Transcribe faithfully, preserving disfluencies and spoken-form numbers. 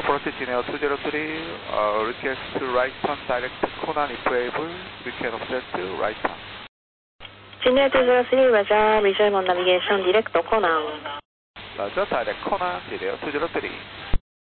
Approach Geneo two zero three, uh, request to right turn direct to Conan if able, we can offset to right turn. Geneo two zero three, Roger, resume on navigation direct to Conan. Roger, direct Conan, Geneo two zero three.